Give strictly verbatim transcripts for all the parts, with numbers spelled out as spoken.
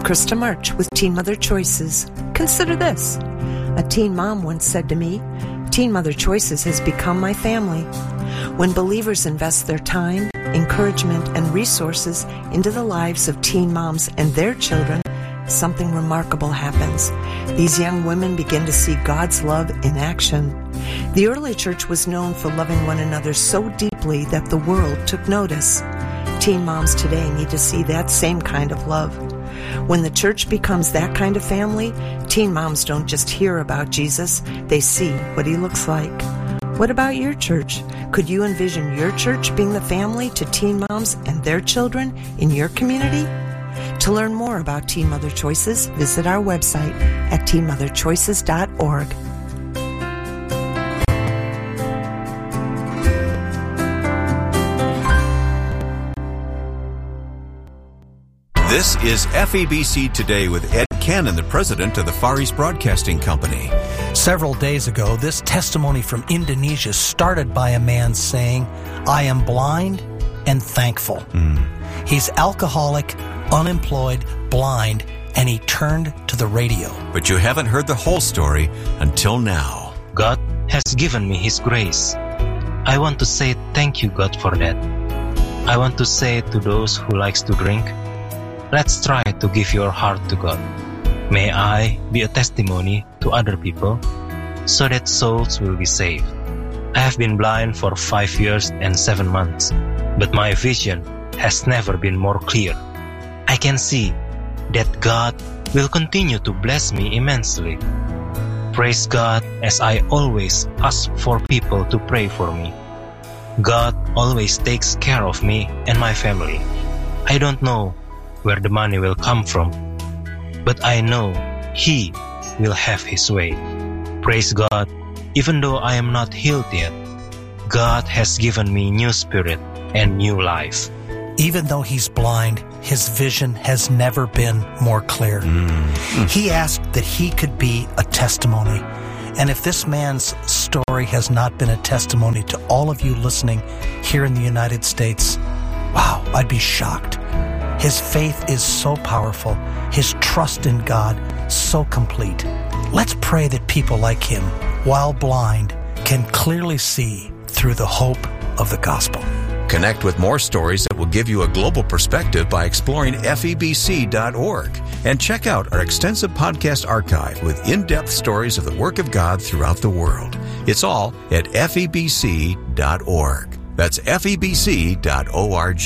Krista March with Teen Mother Choices. Consider this. A teen mom once said to me, Teen Mother Choices has become my family. When believers invest their time, encouragement, and resources into the lives of teen moms and their children, something remarkable happens. These young women begin to see God's love in action. The early church was known for loving one another so deeply that the world took notice. Teen moms today need to see that same kind of love. When the church becomes that kind of family, teen moms don't just hear about Jesus, they see what he looks like. What about your church? Could you envision your church being the family to teen moms and their children in your community? To learn more about Teen Mother Choices, visit our website at teen mother choices dot org. This is F E B C Today with Ed Cannon, the president of the Far East Broadcasting Company. Several days ago, this testimony from Indonesia started by a man saying, I am blind and thankful. Mm. He's alcoholic, unemployed, blind, and he turned to the radio. But you haven't heard the whole story until now. God has given me His grace. I want to say thank you, God, for that. I want to say to those who likes to drink, let's try to give your heart to God. May I be a testimony to other people so that souls will be saved. I have been blind for five years and seven months, but my vision has never been more clear. I can see that God will continue to bless me immensely. Praise God as I always ask for people to pray for me. God always takes care of me and my family. I don't know where the money will come from, but I know He will have His way. Praise God, even though I am not healed yet, God has given me new spirit and new life. Even though he's blind, his vision has never been more clear. Mm. He asked that he could be a testimony. And if this man's story has not been a testimony to all of you listening here in the United States, wow, I'd be shocked. His faith is so powerful, his trust in God so complete. Let's pray that people like him, while blind, can clearly see through the hope of the gospel. Connect with more stories that will give you a global perspective by exploring F E B C dot org. And check out our extensive podcast archive with in-depth stories of the work of God throughout the world. It's all at F E B C dot org. That's F E B C dot org.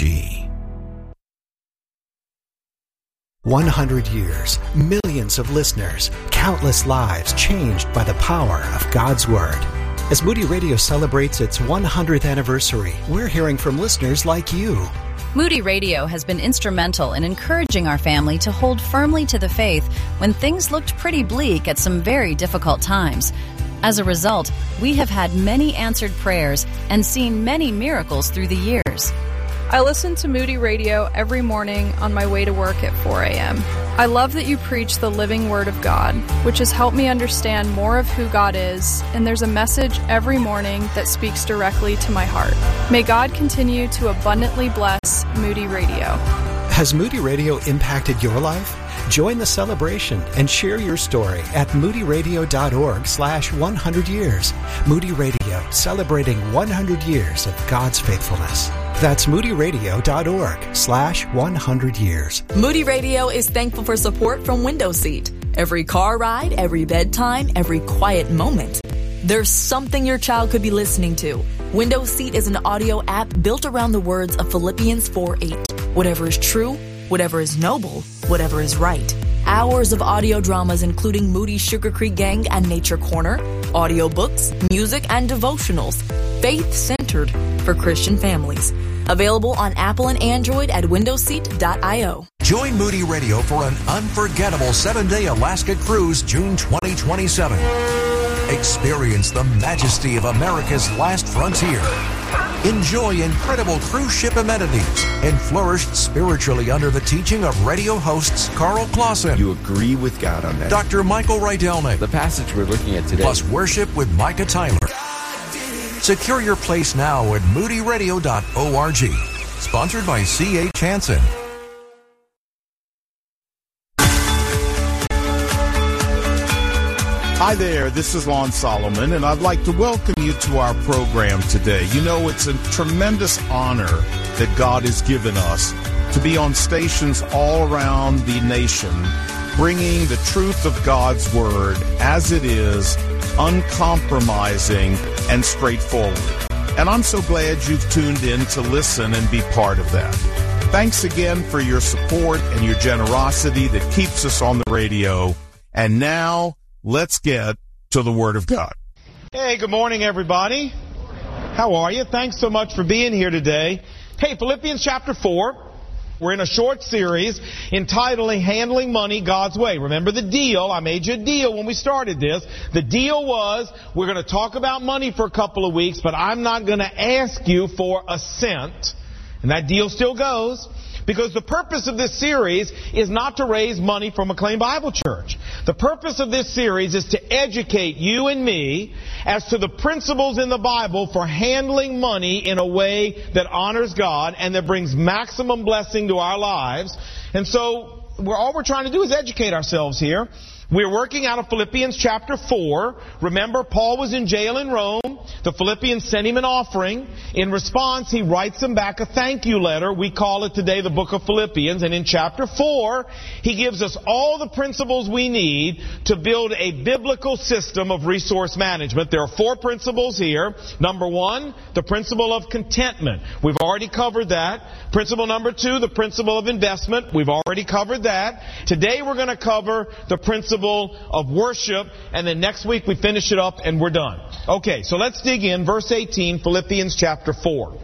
one hundred years, millions of listeners, countless lives changed by the power of God's Word. As Moody Radio celebrates its one hundredth anniversary, we're hearing from listeners like you. Moody Radio has been instrumental in encouraging our family to hold firmly to the faith when things looked pretty bleak at some very difficult times. As a result, we have had many answered prayers and seen many miracles through the years. I listen to Moody Radio every morning on my way to work at four a.m. I love that you preach the living Word of God, which has helped me understand more of who God is, and there's a message every morning that speaks directly to my heart. May God continue to abundantly bless Moody Radio. Has Moody Radio impacted your life? Join the celebration and share your story at moody radio dot org slash one hundred years. Moody Radio, celebrating one hundred years of God's faithfulness. That's moody radio dot org slash one hundred years. Moody Radio is thankful for support from Window Seat. Every car ride, every bedtime, every quiet moment. There's something your child could be listening to. Window Seat is an audio app built around the words of Philippians four eight. Whatever is true, whatever is noble, whatever is right. Hours of audio dramas including Moody's Sugar Creek Gang and Nature Corner, audiobooks, music, and devotionals. Faith-centered for Christian families. Available on Apple and Android at window seat dot io. Join Moody Radio for an unforgettable seven-day Alaska cruise June twenty twenty-seven. Experience the majesty of America's last frontier. Enjoy incredible cruise ship amenities and flourish spiritually under the teaching of radio hosts Carl Clausen. You agree with God on that. Doctor Michael Rydelnik. The passage we're looking at today. Plus worship with Micah Tyler. Secure your place now at moody radio dot org. Sponsored by C H Hansen. Hi there, this is Lon Solomon, and I'd like to welcome you to our program today. You know, it's a tremendous honor that God has given us to be on stations all around the nation, bringing the truth of God's Word as it is, uncompromising and straightforward. And I'm so glad you've tuned in to listen and be part of that. Thanks again for your support and your generosity that keeps us on the radio. And now, let's get to the Word of God. Hey, good morning, everybody. How are you? Thanks so much for being here today. Hey, Philippians chapter four. We're in a short series entitling Handling Money God's Way. Remember the deal? I made you a deal when we started this. The deal was we're going to talk about money for a couple of weeks, but I'm not going to ask you for a cent. And that deal still goes. Because the purpose of this series is not to raise money for McLean Bible Church. The purpose of this series is to educate you and me as to the principles in the Bible for handling money in a way that honors God and that brings maximum blessing to our lives. And so we're, all we're trying to do is educate ourselves here. We're working out of Philippians chapter four. Remember, Paul was in jail in Rome. The Philippians sent him an offering. In response, he writes them back a thank you letter. We call it today the book of Philippians. And in chapter four, he gives us all the principles we need to build a biblical system of resource management. There are four principles here. Number one, the principle of contentment. We've already covered that. Principle number two, the principle of investment. We've already covered that. Today we're going to cover the principle of worship, and then next week we finish it up and we're done. Okay, so let's dig in. Verse eighteen, Philippians chapter four.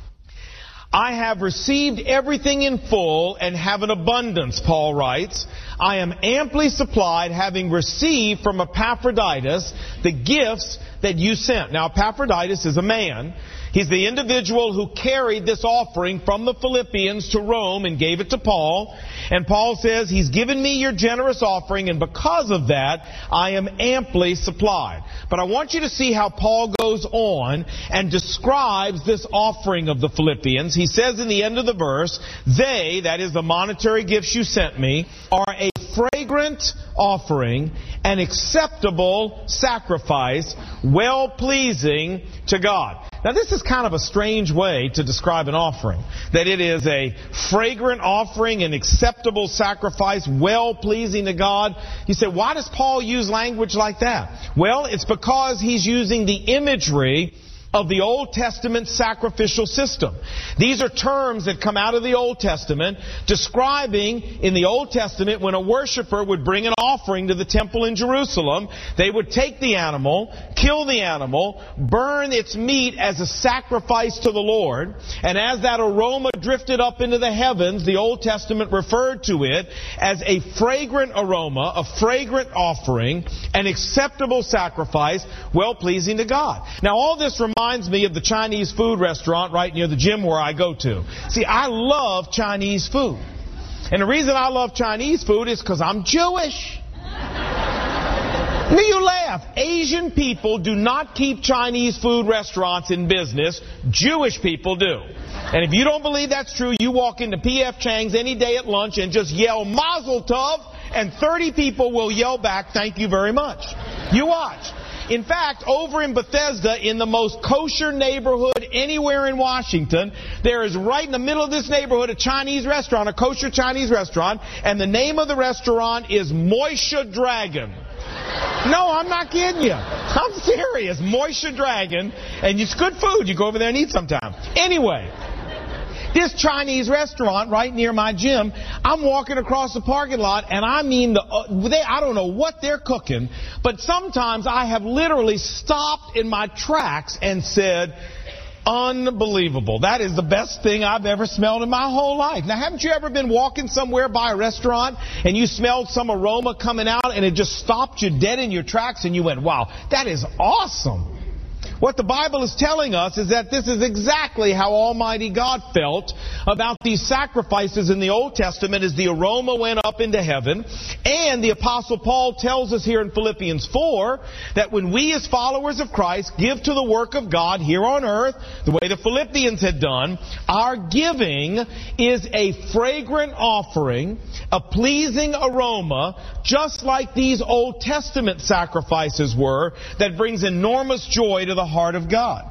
I have received everything in full and have an abundance, Paul writes. I am amply supplied, having received from Epaphroditus the gifts that you sent. Now, Epaphroditus is a man. He's the individual who carried this offering from the Philippians to Rome and gave it to Paul. And Paul says, he's given me your generous offering, and because of that, I am amply supplied. But I want you to see how Paul goes on and describes this offering of the Philippians. He says in the end of the verse, they, that is the monetary gifts you sent me, are a fragrant offering, an acceptable sacrifice, well-pleasing to God. Now, this is kind of a strange way to describe an offering. That it is a fragrant offering, an acceptable sacrifice, well-pleasing to God. You say, why does Paul use language like that? Well, it's because he's using the imagery of the Old Testament sacrificial system. These are terms that come out of the Old Testament describing in the Old Testament when a worshiper would bring an offering to the temple in Jerusalem, they would take the animal, kill the animal, burn its meat as a sacrifice to the Lord, and as that aroma drifted up into the heavens, the Old Testament referred to it as a fragrant aroma, a fragrant offering, an acceptable sacrifice, well-pleasing to God. Now, all this reminds reminds me of the Chinese food restaurant right near the gym where I go to. See, I love Chinese food. And the reason I love Chinese food is because I'm Jewish. Now you laugh. Asian people do not keep Chinese food restaurants in business. Jewish people do. And if you don't believe that's true, you walk into P F Chang's any day at lunch and just yell Mazel Tov, and thirty people will yell back, thank you very much. You watch. In fact, over in Bethesda, in the most kosher neighborhood anywhere in Washington, there is right in the middle of this neighborhood a Chinese restaurant, a kosher Chinese restaurant, and the name of the restaurant is Moishe Dragon. No, I'm not kidding you. I'm serious. Moishe Dragon, and it's good food. You go over there and eat sometime. Anyway, this Chinese restaurant right near my gym, I'm walking across the parking lot, and I mean, the, uh, they, I don't know what they're cooking, but sometimes I have literally stopped in my tracks and said, unbelievable. That is the best thing I've ever smelled in my whole life. Now, haven't you ever been walking somewhere by a restaurant and you smelled some aroma coming out and it just stopped you dead in your tracks and you went, wow, that is awesome. What the Bible is telling us is that this is exactly how Almighty God felt about these sacrifices in the Old Testament as the aroma went up into heaven. And the Apostle Paul tells us here in Philippians four that when we as followers of Christ give to the work of God here on earth, the way the Philippians had done, our giving is a fragrant offering, a pleasing aroma, just like these Old Testament sacrifices were, that brings enormous joy to the heart of God.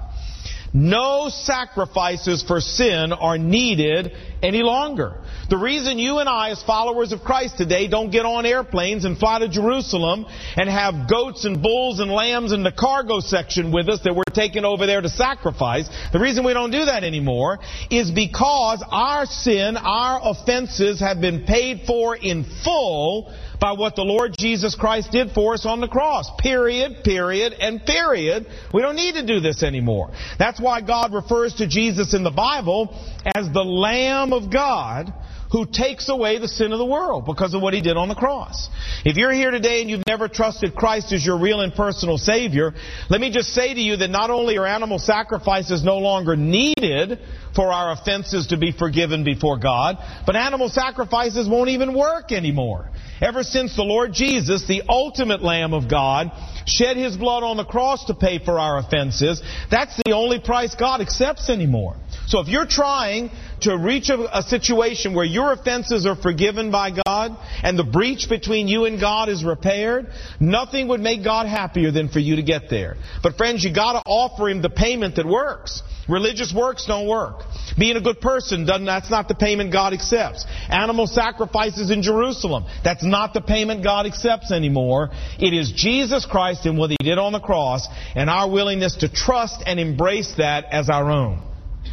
No sacrifices for sin are needed any longer. The reason you and I, as followers of Christ today, don't get on airplanes and fly to Jerusalem and have goats and bulls and lambs in the cargo section with us that we're taking over there to sacrifice, the reason we don't do that anymore is because our sin, our offenses have been paid for in full by what the Lord Jesus Christ did for us on the cross. Period, period, and period. We don't need to do this anymore. That's why God refers to Jesus in the Bible as the Lamb of God who takes away the sin of the world because of what He did on the cross. If you're here today and you've never trusted Christ as your real and personal Savior, let me just say to you that not only are animal sacrifices no longer needed for our offenses to be forgiven before God, but animal sacrifices won't even work anymore. Ever since the Lord Jesus, the ultimate Lamb of God, shed His blood on the cross to pay for our offenses, that's the only price God accepts anymore. So if you're trying to reach a, a situation where your offenses are forgiven by God and the breach between you and God is repaired, nothing would make God happier than for you to get there. But friends, you got to offer Him the payment that works. Religious works don't work. Being a good person, doesn't, that's not the payment God accepts. Animal sacrifices in Jerusalem, that's not the payment God accepts anymore. It is Jesus Christ and what He did on the cross and our willingness to trust and embrace that as our own.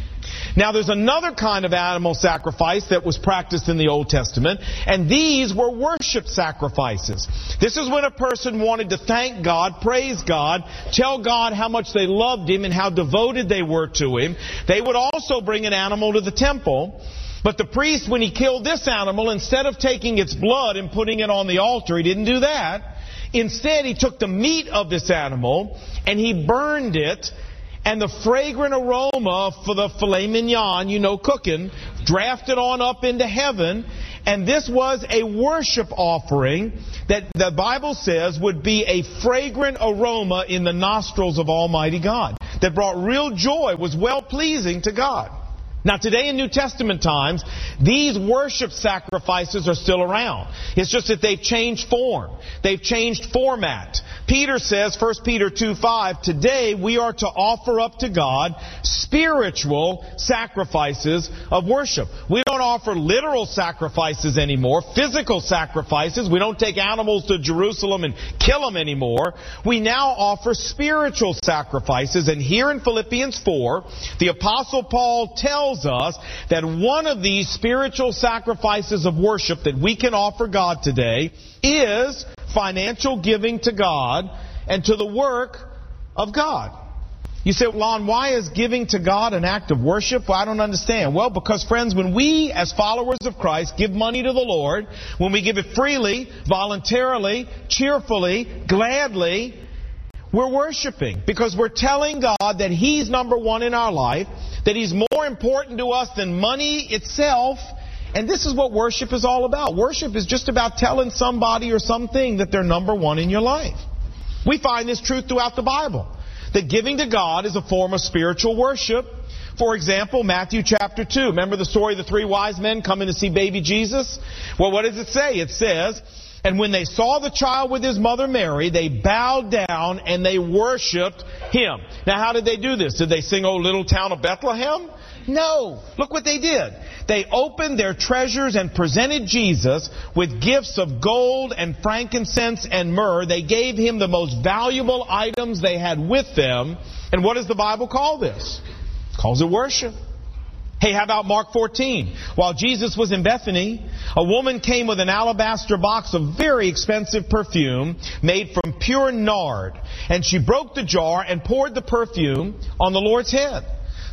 Now, there's another kind of animal sacrifice that was practiced in the Old Testament, and these were worship sacrifices. This is when a person wanted to thank God, praise God, tell God how much they loved Him and how devoted they were to Him. They would also bring an animal to the temple. But the priest, when he killed this animal, instead of taking its blood and putting it on the altar, he didn't do that. Instead, he took the meat of this animal and he burned it. And the fragrant aroma for the filet mignon, you know, cooking, drafted on up into heaven. And this was a worship offering that the Bible says would be a fragrant aroma in the nostrils of Almighty God, that brought real joy, was well-pleasing to God. Now, today in New Testament times, these worship sacrifices are still around. It's just that they've changed form. They've changed format. Peter says, First Peter two five, today we are to offer up to God spiritual sacrifices of worship. We don't offer literal sacrifices anymore, physical sacrifices. We don't take animals to Jerusalem and kill them anymore. We now offer spiritual sacrifices. And here in Philippians four, the Apostle Paul tells us that one of these spiritual sacrifices of worship that we can offer God today is financial giving to God and to the work of God. You say, Lon, why is giving to God an act of worship? Well, I don't understand. Well, because, friends, when we, as followers of Christ, give money to the Lord, when we give it freely, voluntarily, cheerfully, gladly, we're worshiping, because we're telling God that He's number one in our life, that He's more important to us than money itself. And this is what worship is all about. Worship is just about telling somebody or something that they're number one in your life. We find this truth throughout the Bible, that giving to God is a form of spiritual worship. For example, Matthew chapter two. Remember the story of the three wise men coming to see baby Jesus? Well, what does it say? It says, and when they saw the child with His mother Mary, they bowed down and they worshipped Him. Now, how did they do this? Did they sing, "O Little Town of Bethlehem"? No. Look what they did. They opened their treasures and presented Jesus with gifts of gold and frankincense and myrrh. They gave Him the most valuable items they had with them. And what does the Bible call this? It calls it worship. Hey, how about Mark fourteen? While Jesus was in Bethany, a woman came with an alabaster box of very expensive perfume made from pure nard. And she broke the jar and poured the perfume on the Lord's head.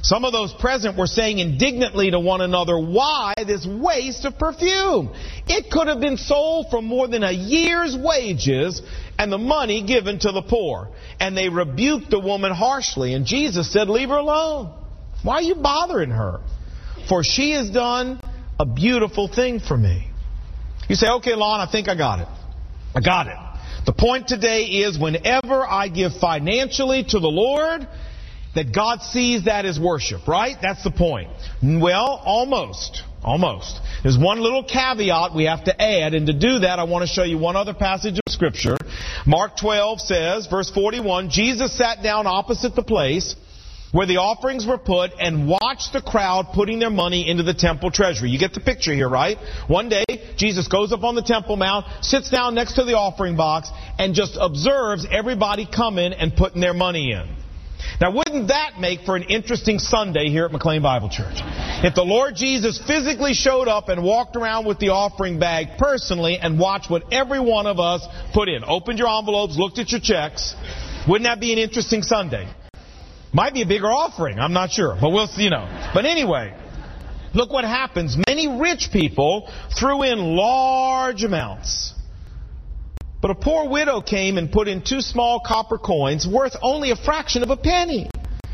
Some of those present were saying indignantly to one another, why this waste of perfume? It could have been sold for more than a year's wages and the money given to the poor. And they rebuked the woman harshly. And Jesus said, leave her alone. Why are you bothering her? For she has done a beautiful thing for me. You say, okay, Lon, I think I got it. I got it. The point today is whenever I give financially to the Lord, that God sees that as worship, right? That's the point. Well, almost. Almost. There's one little caveat we have to add, and to do that, I want to show you one other passage of Scripture. Mark twelve says, verse forty-one, Jesus sat down opposite the place where the offerings were put and watched the crowd putting their money into the temple treasury. You get the picture here, right? One day, Jesus goes up on the Temple Mount, sits down next to the offering box, and just observes everybody coming and putting their money in. Now, wouldn't that make for an interesting Sunday here at McLean Bible Church? If the Lord Jesus physically showed up and walked around with the offering bag personally and watched what every one of us put in. Opened your envelopes, looked at your checks. Wouldn't that be an interesting Sunday? Might be a bigger offering, I'm not sure. But we'll see, you know. But anyway, look what happens. Many rich people threw in large amounts. But a poor widow came and put in two small copper coins worth only a fraction of a penny.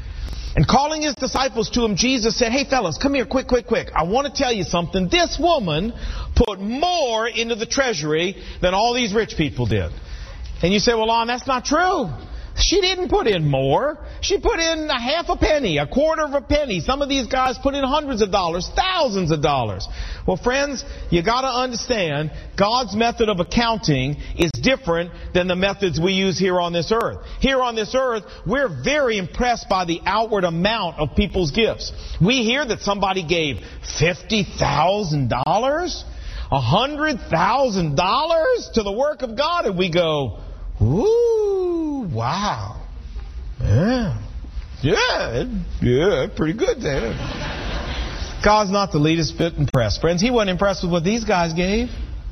And calling his disciples to him, Jesus said, hey fellas, come here, quick, quick, quick. I want to tell you something. This woman put more into the treasury than all these rich people did. And you say, well, Lon, that's not true. She didn't put in more. She put in a half a penny, a quarter of a penny. Some of these guys put in hundreds of dollars, thousands of dollars. Well, friends, you got to understand God's method of accounting is different than the methods we use here on this earth. Here on this earth, we're very impressed by the outward amount of people's gifts. We hear that somebody gave fifty thousand dollars, one hundred thousand dollars to the work of God, and we go, ooh, wow. Yeah. Yeah, yeah, pretty good there. God's not the least bit impressed. Friends, He wasn't impressed with what these guys gave.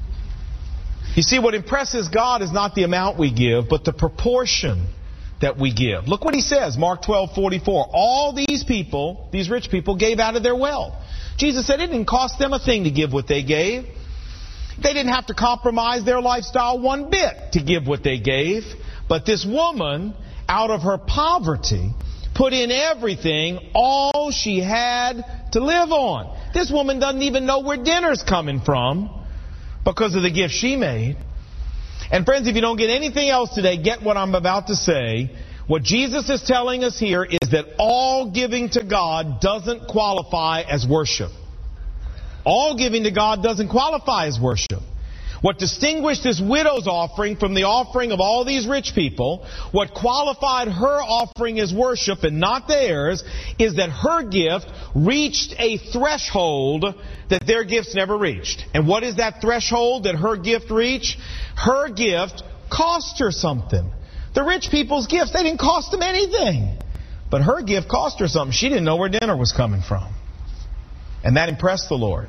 You see, what impresses God is not the amount we give, but the proportion that we give. Look what He says, Mark twelve forty-four. All these people, these rich people, gave out of their wealth. Jesus said it didn't cost them a thing to give what they gave. They didn't have to compromise their lifestyle one bit to give what they gave. But this woman, out of her poverty, put in everything, all she had to live on. This woman doesn't even know where dinner's coming from because of the gift she made. And friends, if you don't get anything else today, get what I'm about to say. What Jesus is telling us here is that all giving to God doesn't qualify as worship. All giving to God doesn't qualify as worship. What distinguished this widow's offering from the offering of all these rich people, what qualified her offering as worship and not theirs, is that her gift reached a threshold that their gifts never reached. And what is that threshold that her gift reached? Her gift cost her something. The rich people's gifts, they didn't cost them anything. But her gift cost her something. She didn't know where dinner was coming from. And that impressed the Lord.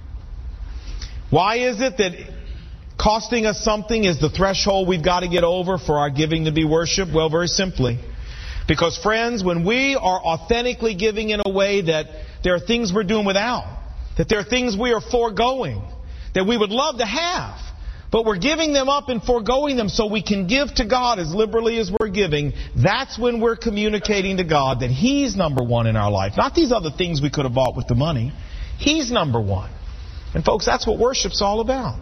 Why is it that costing us something is the threshold we've got to get over for our giving to be worship? Well, very simply. Because, friends, when we are authentically giving in a way that there are things we're doing without, that there are things we are foregoing, that we would love to have, but we're giving them up and foregoing them so we can give to God as liberally as we're giving, that's when we're communicating to God that He's number one in our life. Not these other things we could have bought with the money. He's number one. And folks, that's what worship's all about.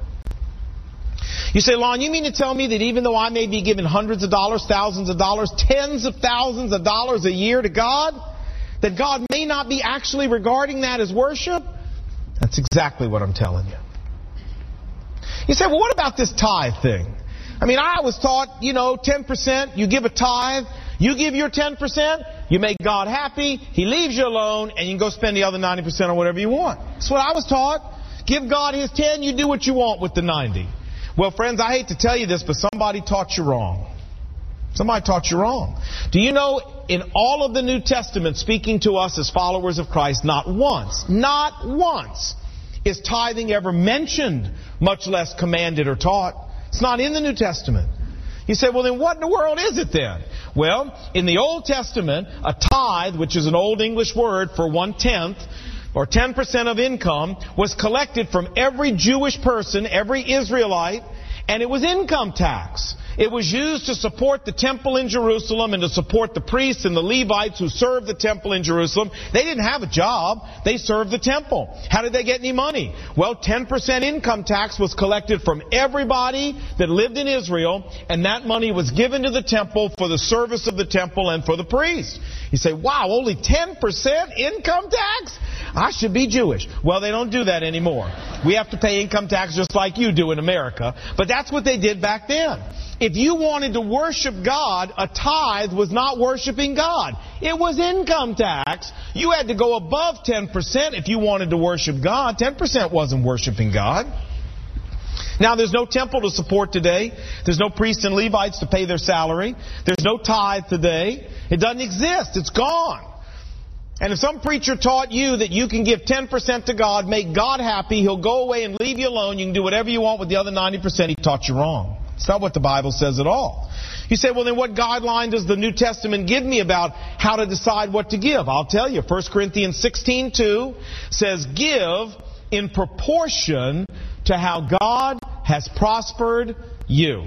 You say, Lon, you mean to tell me that even though I may be giving hundreds of dollars, thousands of dollars, tens of thousands of dollars a year to God, that God may not be actually regarding that as worship? That's exactly what I'm telling you. You say, well, what about this tithe thing? I mean, I was taught, you know, ten percent, you give a tithe, you give your ten percent, you make God happy, He leaves you alone, and you can go spend the other ninety percent on whatever you want. That's what I was taught. Give God His ten, you do what you want with the ninety. Well, friends, I hate to tell you this, but somebody taught you wrong. Somebody taught you wrong. Do you know, in all of the New Testament speaking to us as followers of Christ, not once, not once is tithing ever mentioned, much less commanded or taught. It's not in the New Testament. You say, well, then what in the world is it then? Well, in the Old Testament, a tithe, which is an Old English word for one-tenth, or ten percent of income, was collected from every Jewish person, every Israelite, and it was income tax. It was used to support the temple in Jerusalem and to support the priests and the Levites who served the temple in Jerusalem. They didn't have a job. They served the temple. How did they get any money? Well, ten percent income tax was collected from everybody that lived in Israel, and that money was given to the temple for the service of the temple and for the priests. You say, wow, only ten percent income tax? I should be Jewish. Well, they don't do that anymore. We have to pay income tax just like you do in America. But that's what they did back then. If you wanted to worship God, a tithe was not worshiping God. It was income tax. You had to go above ten percent if you wanted to worship God. ten percent wasn't worshiping God. Now, there's no temple to support today. There's no priests and Levites to pay their salary. There's no tithe today. It doesn't exist. It's gone. And if some preacher taught you that you can give ten percent to God, make God happy, He'll go away and leave you alone, you can do whatever you want with the other ninety percent, he taught you wrong. It's not what the Bible says at all. You say, well, then what guideline does the New Testament give me about how to decide what to give? I'll tell you. First Corinthians sixteen two says, give in proportion to how God has prospered you.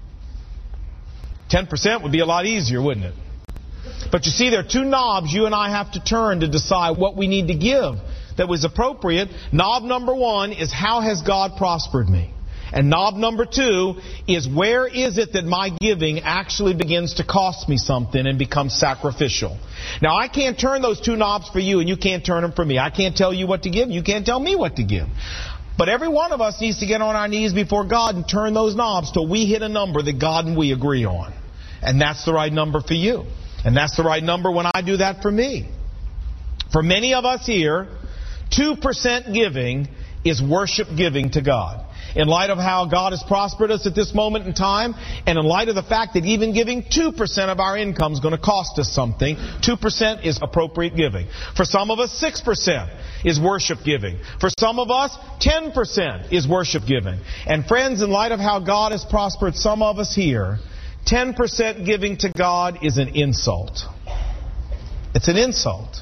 ten percent would be a lot easier, wouldn't it? But you see, there are two knobs you and I have to turn to decide what we need to give that was appropriate. Knob number one is, how has God prospered me? And knob number two is, where is it that my giving actually begins to cost me something and becomes sacrificial? Now, I can't turn those two knobs for you, and you can't turn them for me. I can't tell you what to give. You can't tell me what to give. But every one of us needs to get on our knees before God and turn those knobs till we hit a number that God and we agree on. And that's the right number for you. And that's the right number when I do that for me. For many of us here, two percent giving is worship giving to God. In light of how God has prospered us at this moment in time, and in light of the fact that even giving two percent of our income is going to cost us something, two percent is appropriate giving. For some of us, six percent is worship giving. For some of us, ten percent is worship giving. And friends, in light of how God has prospered some of us here, ten percent giving to God is an insult. It's an insult.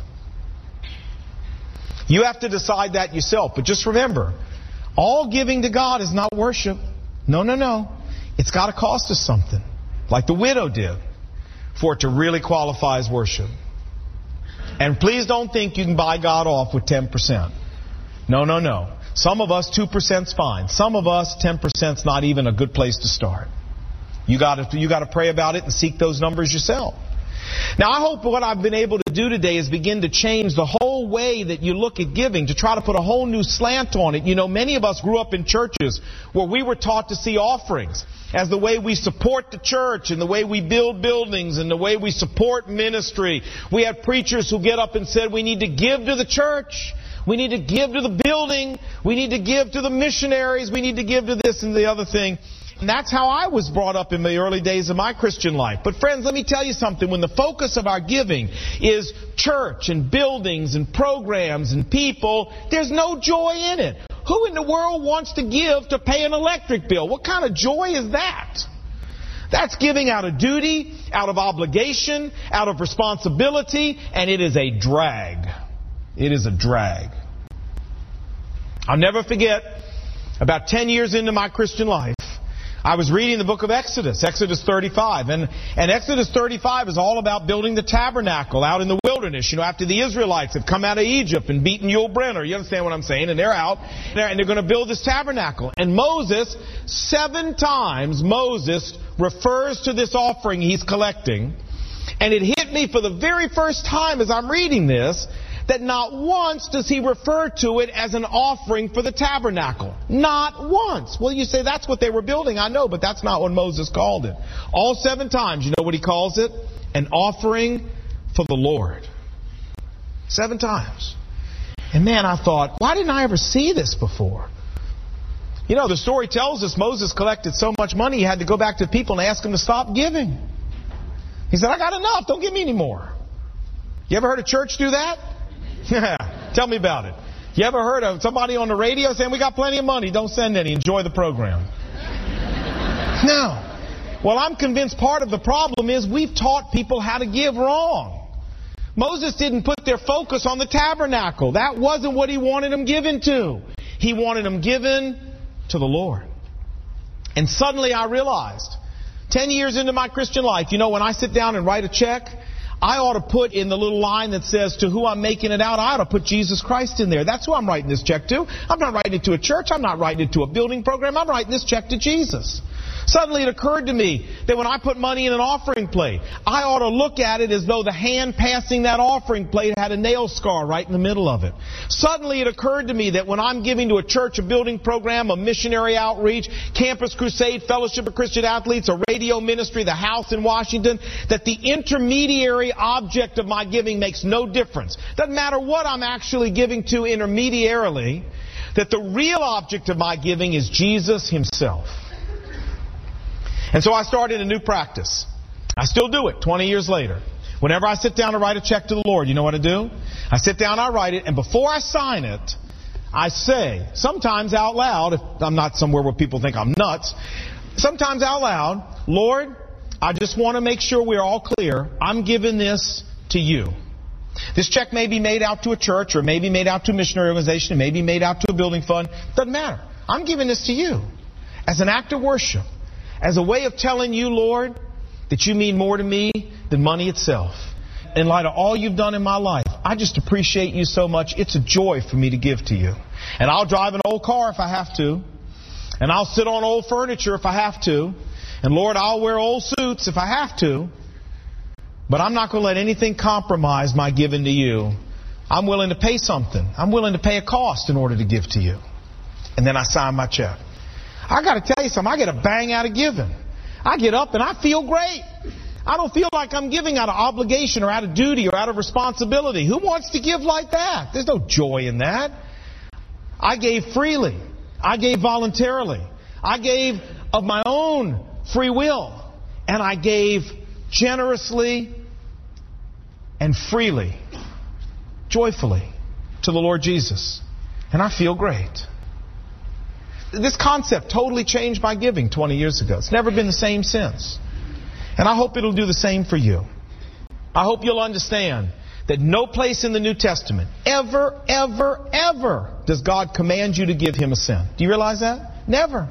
You have to decide that yourself. But just remember, all giving to God is not worship. No, no, no. It's got to cost us something. Like the widow did, for it to really qualify as worship. And please don't think you can buy God off with ten percent. No, no, no. Some of us, two percent's fine. Some of us, ten percent's not even a good place to start. You got to, you got to pray about it and seek those numbers yourself. Now, I hope what I've been able to do today is begin to change the whole way that you look at giving, to try to put a whole new slant on it. You know, many of us grew up in churches where we were taught to see offerings as the way we support the church and the way we build buildings and the way we support ministry. We had preachers who get up and said, we need to give to the church. We need to give to the building. We need to give to the missionaries. We need to give to this and the other thing. And that's how I was brought up in the early days of my Christian life. But friends, let me tell you something. When the focus of our giving is church and buildings and programs and people, there's no joy in it. Who in the world wants to give to pay an electric bill? What kind of joy is that? That's giving out of duty, out of obligation, out of responsibility, and it is a drag. It is a drag. I'll never forget, about ten years into my Christian life, I was reading the book of Exodus, Exodus thirty-five. And, and Exodus thirty-five is all about building the tabernacle out in the wilderness. You know, after the Israelites have come out of Egypt and beaten Yul Brynner. You understand what I'm saying? And they're out, and they're, and they're going to build this tabernacle. And Moses, seven times Moses refers to this offering he's collecting. And it hit me for the very first time as I'm reading this, that not once does he refer to it as an offering for the tabernacle. Not once. Well, you say that's what they were building. I know, but that's not what Moses called it. All seven times, you know what he calls it? An offering for the Lord. Seven times. And man, I thought, why didn't I ever see this before? You know, the story tells us Moses collected so much money, he had to go back to the people and ask them to stop giving. He said, I got enough. Don't give me any more. You ever heard a church do that? Yeah, tell me about it. You ever heard of somebody on the radio saying, we got plenty of money, don't send any, enjoy the program? No. Well, I'm convinced part of the problem is we've taught people how to give wrong. Moses didn't put their focus on the tabernacle. That wasn't what he wanted them given to. He wanted them given to the Lord. And suddenly I realized, ten years into my Christian life, you know, when I sit down and write a check, I ought to put in the little line that says to who I'm making it out, I ought to put Jesus Christ in there. That's who I'm writing this check to. I'm not writing it to a church. I'm not writing it to a building program. I'm writing this check to Jesus. Suddenly it occurred to me that when I put money in an offering plate, I ought to look at it as though the hand passing that offering plate had a nail scar right in the middle of it. Suddenly it occurred to me that when I'm giving to a church, a building program, a missionary outreach, Campus Crusade, Fellowship of Christian Athletes, a radio ministry, the house in Washington, that the intermediary object of my giving makes no difference. Doesn't matter what I'm actually giving to intermediarily, that the real object of my giving is Jesus Himself. And so I started a new practice. I still do it twenty years later. Whenever I sit down to write a check to the Lord, you know what I do? I sit down, I write it, and before I sign it, I say, sometimes out loud, if I'm not somewhere where people think I'm nuts, sometimes out loud, Lord, I just want to make sure we're all clear. I'm giving this to you. This check may be made out to a church, or it may be made out to a missionary organization, it may be made out to a building fund. Doesn't matter. I'm giving this to you as an act of worship. As a way of telling you, Lord, that you mean more to me than money itself. In light of all you've done in my life, I just appreciate you so much. It's a joy for me to give to you. And I'll drive an old car if I have to. And I'll sit on old furniture if I have to. And Lord, I'll wear old suits if I have to. But I'm not going to let anything compromise my giving to you. I'm willing to pay something. I'm willing to pay a cost in order to give to you. And then I sign my check. I got to tell you something. I get a bang out of giving. I get up and I feel great. I don't feel like I'm giving out of obligation or out of duty or out of responsibility. Who wants to give like that? There's no joy in that. I gave freely. I gave voluntarily. I gave of my own free will. And I gave generously and freely, joyfully to the Lord Jesus. And I feel great. This concept totally changed my giving twenty years ago. It's never been the same since. And I hope it'll do the same for you. I hope you'll understand that no place in the New Testament ever, ever, ever does God command you to give Him a cent. Do you realize that? Never.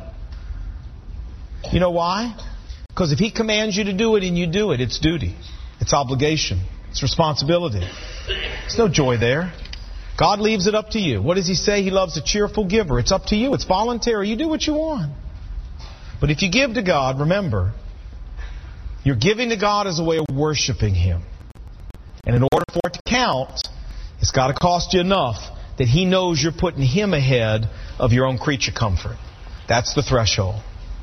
You know why? Because if He commands you to do it and you do it, it's duty. It's obligation. It's responsibility. There's no joy there. God leaves it up to you. What does He say? He loves a cheerful giver. It's up to you. It's voluntary. You do what you want. But if you give to God, remember, you're giving to God as a way of worshiping Him. And in order for it to count, it's got to cost you enough that He knows you're putting Him ahead of your own creature comfort. That's the threshold.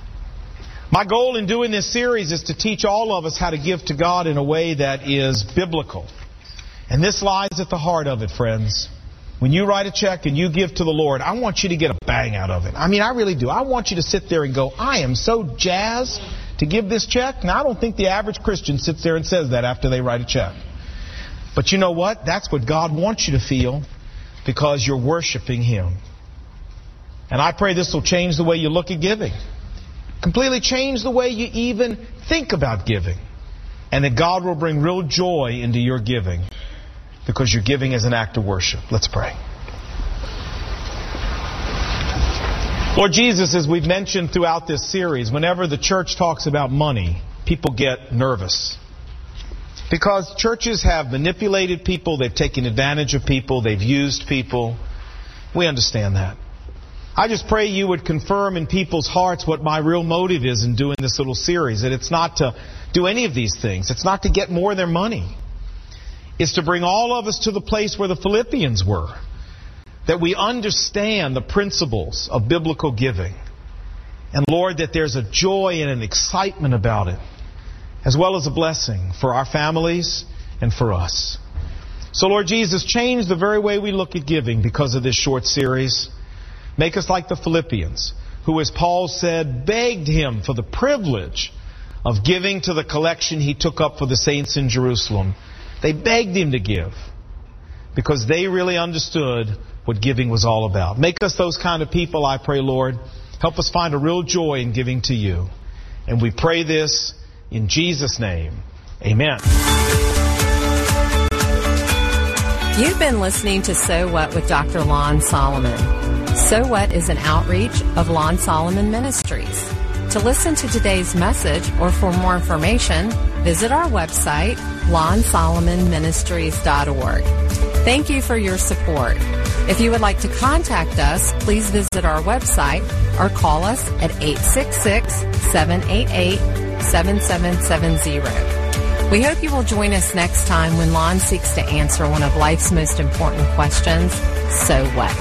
My goal in doing this series is to teach all of us how to give to God in a way that is biblical. And this lies at the heart of it, friends. When you write a check and you give to the Lord, I want you to get a bang out of it. I mean, I really do. I want you to sit there and go, I am so jazzed to give this check. Now, I don't think the average Christian sits there and says that after they write a check. But you know what? That's what God wants you to feel because you're worshiping Him. And I pray this will change the way you look at giving. Completely change the way you even think about giving. And that God will bring real joy into your giving. Because you're giving as an act of worship. Let's pray. Lord Jesus, as we've mentioned throughout this series, whenever the church talks about money, people get nervous. Because churches have manipulated people, they've taken advantage of people, they've used people. We understand that. I just pray you would confirm in people's hearts what my real motive is in doing this little series. That it's not to do any of these things. It's not to get more of their money. Is to bring all of us to the place where the Philippians were. That we understand the principles of biblical giving. And Lord, that there's a joy and an excitement about it. As well as a blessing for our families and for us. So Lord Jesus, change the very way we look at giving because of this short series. Make us like the Philippians, who, as Paul said, begged him for the privilege of giving to the collection he took up for the saints in Jerusalem. They begged him to give because they really understood what giving was all about. Make us those kind of people, I pray, Lord. Help us find a real joy in giving to you. And we pray this in Jesus' name. Amen. You've been listening to So What with Doctor Lon Solomon. So What is an outreach of Lon Solomon Ministries. To listen to today's message or for more information, visit our website, lon solomon ministries dot org. Thank you for your support. If you would like to contact us, please visit our website or call us at eight six six, seven eight eight, seven seven seven zero. We hope you will join us next time when Lon seeks to answer one of life's most important questions, so what?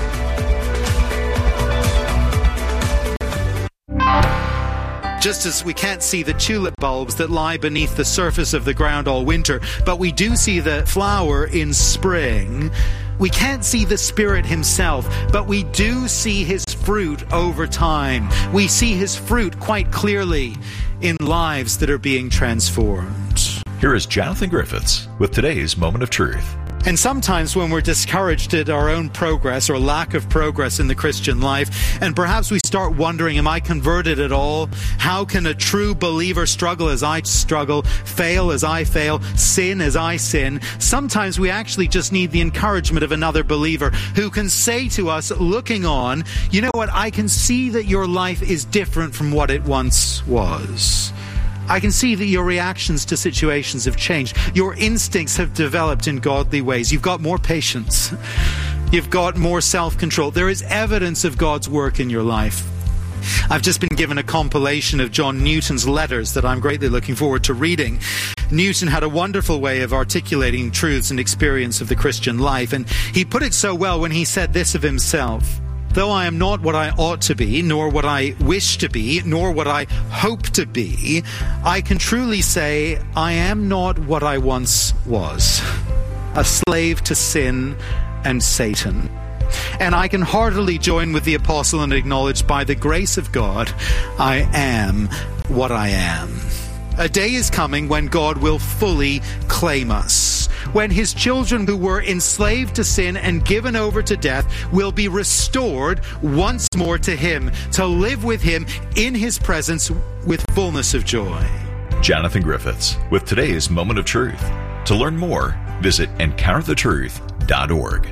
Just as we can't see the tulip bulbs that lie beneath the surface of the ground all winter, but we do see the flower in spring. We can't see the Spirit himself, but we do see his fruit over time. We see his fruit quite clearly in lives that are being transformed. Here is Jonathan Griffiths with today's Moment of Truth. And sometimes when we're discouraged at our own progress or lack of progress in the Christian life, and perhaps we start wondering, am I converted at all? How can a true believer struggle as I struggle, fail as I fail, sin as I sin? Sometimes we actually just need the encouragement of another believer who can say to us, looking on, you know what, I can see that your life is different from what it once was. I can see that your reactions to situations have changed. Your instincts have developed in godly ways. You've got more patience. You've got more self-control. There is evidence of God's work in your life. I've just been given a compilation of John Newton's letters that I'm greatly looking forward to reading. Newton had a wonderful way of articulating truths and experience of the Christian life, and he put it so well when he said this of himself: though I am not what I ought to be, nor what I wish to be, nor what I hope to be, I can truly say I am not what I once was, a slave to sin and Satan. And I can heartily join with the apostle and acknowledge, by the grace of God, I am what I am. A day is coming when God will fully claim us, when his children who were enslaved to sin and given over to death will be restored once more to him, to live with him in his presence with fullness of joy. Jonathan Griffiths with today's Moment of Truth. To learn more, visit encounter the truth dot org.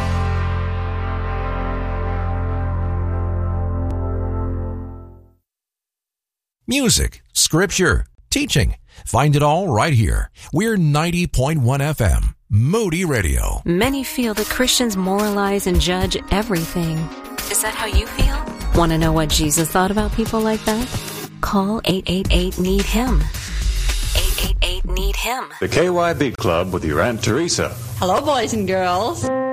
Music, scripture, teaching. Find it all right here. We're ninety point one F M, Moody Radio. Many feel that Christians moralize and judge everything. Is that how you feel? Want to know what Jesus thought about people like that? Call eight eight eight, need him. eight eight eight, need him. The K Y B Club with your Aunt Teresa. Hello, boys and girls.